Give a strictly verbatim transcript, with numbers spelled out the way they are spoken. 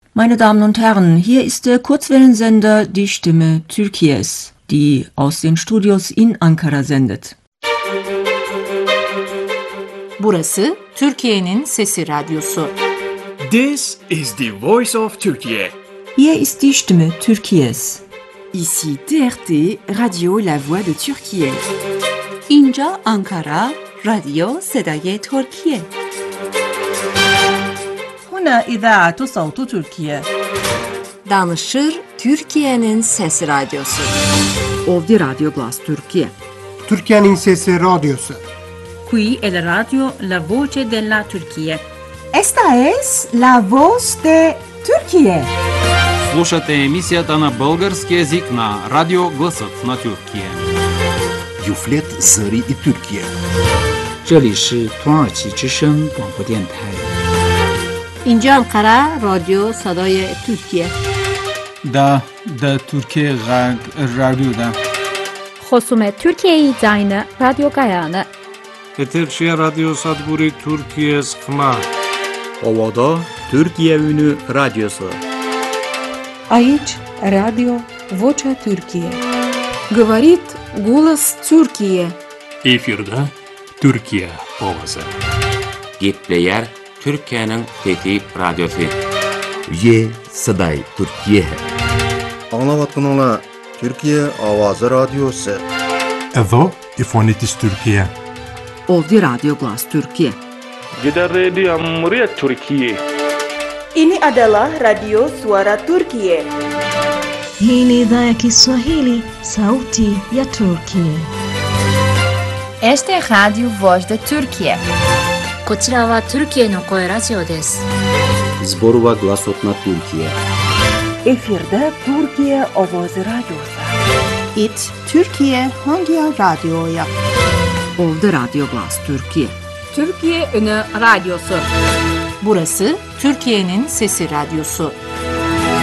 Meine Damen und Herren, hier ist der Kurzwellensender Die Stimme Türkiye's, die aus den Studios in Ankara sendet. Burası Türkiye'nin Sesi Radyosu. This is the voice of Turkey. Hier ist die Stimme Türkiye's. Ici T R T, Radio La Voix de Türkiye. اینجا آنکارا، رادیو صدای ترکیه. هنا إذاعة صوت تركيا. Danışır Türkiye'nin Sesi Radyosu. Ovdje Radio Glas Türkiye. Türkiye'nin Sesi Radyosu. Qui è la radio La Voce della Turchia. Esta es La Voz de Türkiye. Слушате емисията на български език на Радио Гласът на Türkiye. Юфлет Зари и Türkiye. 这里是土耳其之声广播电台。 اینجا انقره رادیو صدای ترکیه. دا دا Türkiye Radyo'da. خصوم Türkiye Zayne Radyo Gayane. Eterşehir Radyo Sadburi Türkiye Sıkma. Ovada Türkiye Ünü Radyosu. Aici Radio Vocea Türkiye. Говорит голос Türkiye. Efirde Türkiye Ovası. Gitleyer Türkiye'nin Fethi Radyosu. Ye Saday Türkiye. Anlavatınla Türkiye Avazı Radyosu. Edo İfonitis Türkiye. Ovdje Radio Glas Türkiye. Gider Radio Cumhuriyet Türkiye. Ini adalah Radio Suara Turkiye. Hii ni idhaa ya Kiswahili, sauti ya Turkiye. Este es Radio Voz de Turkiye. こちらは Türkiyeの声ラジオです。 Zborova Glasot na Türkiye. Efirde Türkiye Avazı Radyosu. It Türkiye hangi radyoya? Ovdje Radio Glas Türkiye. Türkiye Ünü Radyosu. Burası Türkiye'nin Sesi Radyosu.